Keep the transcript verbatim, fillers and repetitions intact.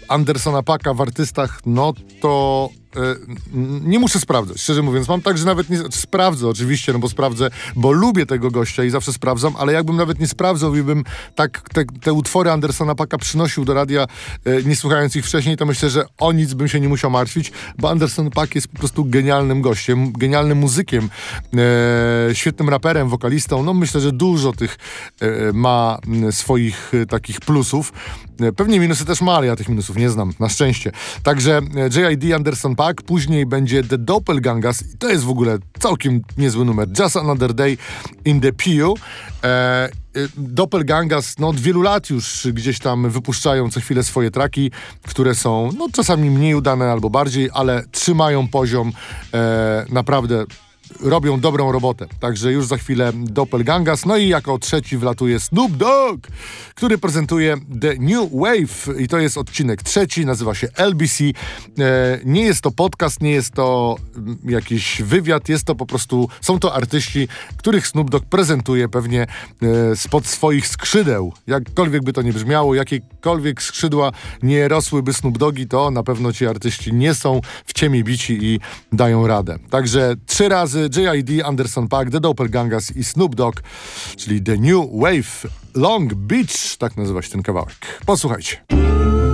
Andersona Paaka w artystach, no to nie muszę sprawdzać, szczerze mówiąc. Mam tak, że nawet nie sprawdzę oczywiście, no bo sprawdzę, bo lubię tego gościa i zawsze sprawdzam, ale jakbym nawet nie sprawdzał i bym tak te, te utwory Andersona Paaka przynosił do radia, e, nie słuchając ich wcześniej, to myślę, że o nic bym się nie musiał martwić, bo Anderson Paak jest po prostu genialnym gościem, genialnym muzykiem, e, świetnym raperem, wokalistą. No myślę, że dużo tych e, ma swoich e, takich plusów. E, pewnie minusy też ma, ale ja tych minusów nie znam, na szczęście. Także J I D, Anderson Paak, później będzie The Doppelgangers i to jest w ogóle całkiem niezły numer. Just Another Day in the P U. E, Doppelgangers no, od wielu lat już gdzieś tam wypuszczają co chwilę swoje traki, które są no, czasami mniej udane albo bardziej, ale trzymają poziom, e, naprawdę robią dobrą robotę. Także już za chwilę Doppelgangers. No i jako trzeci wlatuje Snoop Dogg, który prezentuje The New Wave i to jest odcinek trzeci, nazywa się L B C. E, nie jest to podcast, nie jest to jakiś wywiad, jest to po prostu, są to artyści, których Snoop Dogg prezentuje pewnie e, spod swoich skrzydeł. Jakkolwiek by to nie brzmiało, jakiekolwiek skrzydła nie rosłyby Snoop Doggi, to na pewno ci artyści nie są w ciemię bici i dają radę. Także trzy razy J I D, Anderson Paak, The Doppelgangers i Snoop Dogg, czyli The New Wave, Long Beach, tak nazywa się ten kawałek. Posłuchajcie.